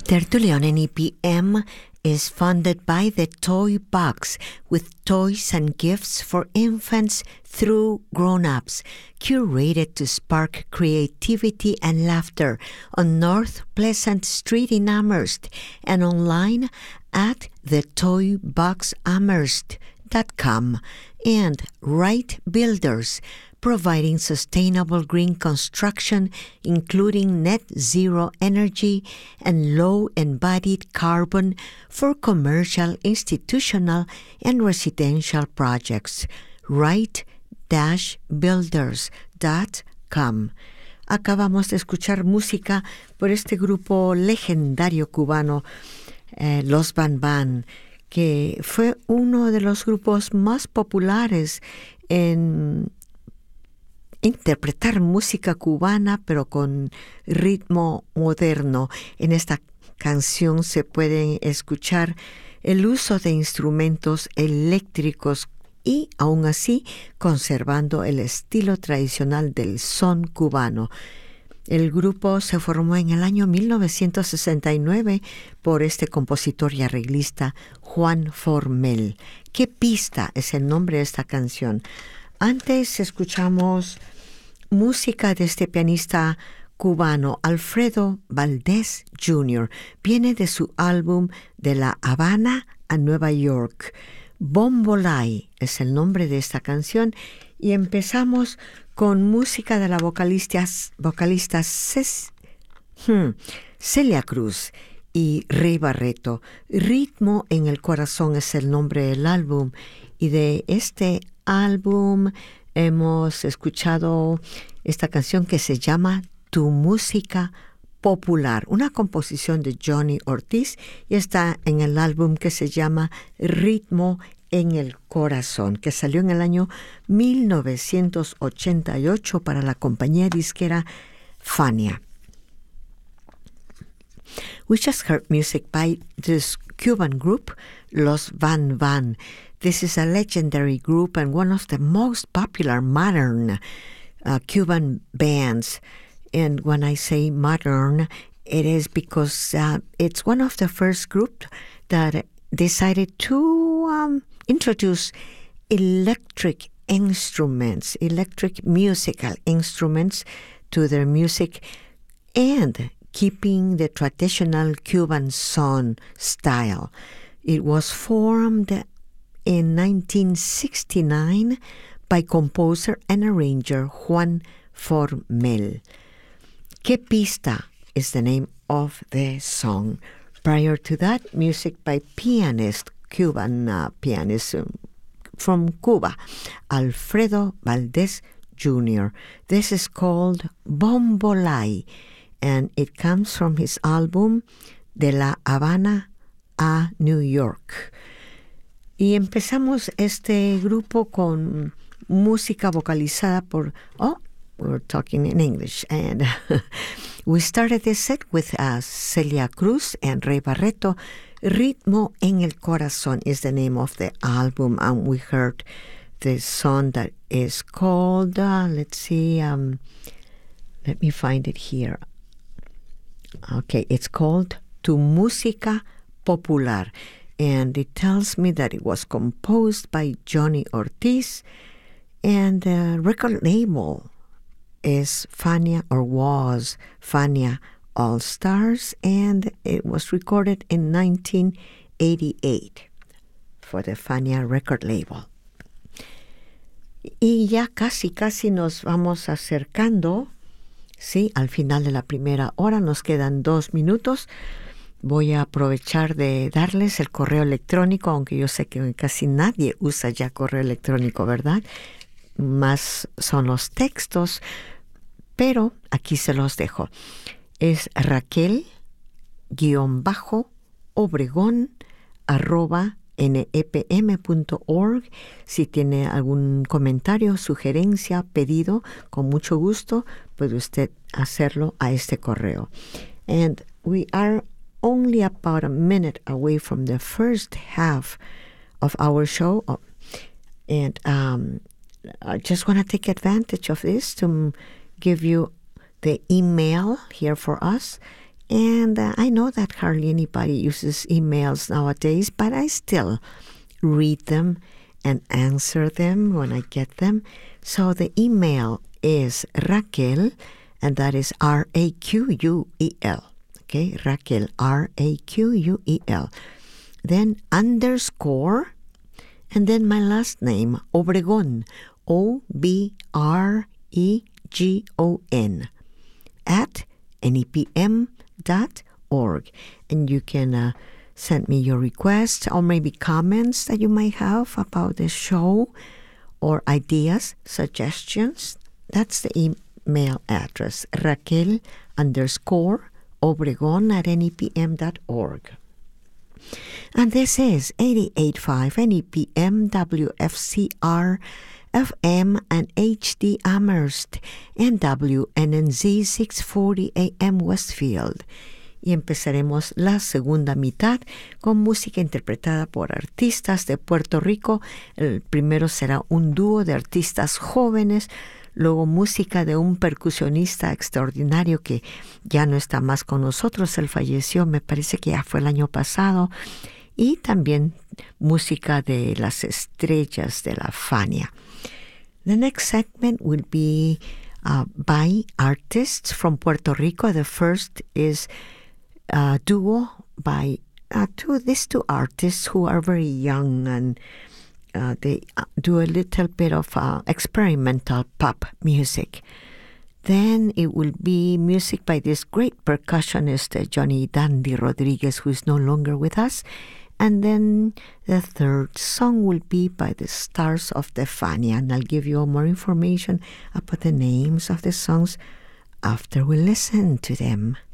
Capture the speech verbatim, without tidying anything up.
Tertulión en E P M is funded by the Toy Box, with toys and gifts for infants through grown-ups, curated to spark creativity and laughter on North Pleasant Street in Amherst and online at the toy box amherst dot com, and Wright Builders, providing sustainable green construction, including net zero energy and low embodied carbon for commercial, institutional, and residential projects. Wright Builders dot com. Acabamos de escuchar música por este grupo legendario cubano, eh, Los Van Van, que fue uno de los grupos más populares en interpretar música cubana, pero con ritmo moderno. En esta canción se pueden escuchar el uso de instrumentos eléctricos y, aún así, conservando el estilo tradicional del son cubano. El grupo se formó en el año mil novecientos sesenta y nueve por este compositor y arreglista Juan Formel. ¿Qué pista es el nombre de esta canción? Antes escuchamos música de este pianista cubano, Alfredo Valdés junior Viene de su álbum De La Habana a Nueva York. Bombolay es el nombre de esta canción, y empezamos con música de la vocalista, vocalista Ces, hmm, Celia Cruz y Rey Barreto. Ritmo en el Corazón es el nombre del álbum, y de este álbum hemos escuchado esta canción que se llama Tu Música Popular, una composición de Johnny Ortiz, y está en el álbum que se llama Ritmo en el Corazón, que salió en el año mil novecientos ochenta y ocho para la compañía disquera Fania. We just heard music by this Cuban group, Los Van Van. This is a legendary group and one of the most popular modern uh, Cuban bands. And when I say modern, it is because uh, it's one of the first groups that decided to um, introduce electric instruments, electric musical instruments to their music, and keeping the traditional Cuban son style. It was formed in nineteen sixty-nine by composer and arranger Juan Formel. Que Pista is the name of the song. Prior to that, music by pianist, Cuban uh, pianist um, from Cuba, Alfredo Valdés junior This is called Bombolay, and it comes from his album De La Habana a New York. Y empezamos este grupo con música vocalizada por... Oh, we're talking in English. And we started this set with uh, Celia Cruz and Rey Barreto. Ritmo en el Corazón is the name of the album. And we heard the song that is called, uh, let's see, um, let me find it here. Okay, it's called Tu Música Popular. And it tells me that it was composed by Johnny Ortiz, and the record label is Fania, or was Fania All Stars, and it was recorded in nineteen eighty-eight for the Fania record label. Y ya casi, casi nos vamos acercando, sí, al final de la primera hora. Nos quedan dos minutos. Voy a aprovechar de darles el correo electrónico, aunque yo sé que casi nadie usa ya correo electrónico, ¿verdad? Más son los textos, pero aquí se los dejo. Es Raquel guión bajo Obregón arroba N E P M punto org. Si tiene algún comentario, sugerencia, pedido, con mucho gusto puede usted hacerlo a este correo. And we are only about a minute away from the first half of our show. And um, I just want to take advantage of this to give you the email here for us. And uh, I know that hardly anybody uses emails nowadays, but I still read them and answer them when I get them. So the email is Raquel, and that is R A Q U E L. Okay, Raquel, R A Q U E L. Then underscore, and then my last name, Obregon, O B R E G O N, at N E P M dot org. And you can uh, send me your requests or maybe comments that you might have about the show or ideas, suggestions. That's the email address, Raquel underscore Obregon at N E P M dot org. And this is eighty-eight point five N E P M W F C R F M and H D Amherst and W N N Z six forty A M Westfield. Y empezaremos la segunda mitad con música interpretada por artistas de Puerto Rico. El primero será un dúo de artistas jóvenes, luego música de un percusionista extraordinario que ya no está más con nosotros, él falleció, me parece que ya fue el año pasado, y también música de las estrellas de la Fania. The next segment will be uh, by artists from Puerto Rico. The first is a duo by uh, two, these two artists who are very young, and uh, they do a little bit of uh, experimental pop music. Then it will be music by this great percussionist, uh, Johnny Dandy Rodriguez, who is no longer with us. And then the third song will be by the Stars of the Fania. And I'll give you more information about the names of the songs after we listen to them.